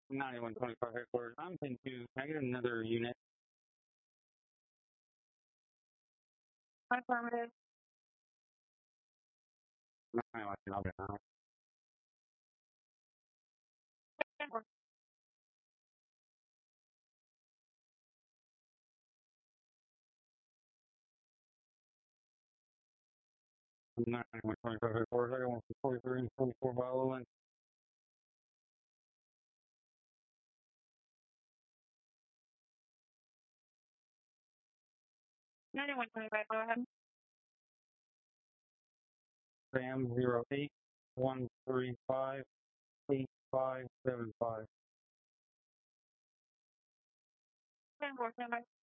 9125 headquarters. I'm pin 2. Can I get another unit? Affirmative. 9125, I'll get out. I'm 9125 headquarters. I got one for 43 and 44 Viola Lynch. 9125, go ahead. Sam 08-135-8575. 10-4, stand by.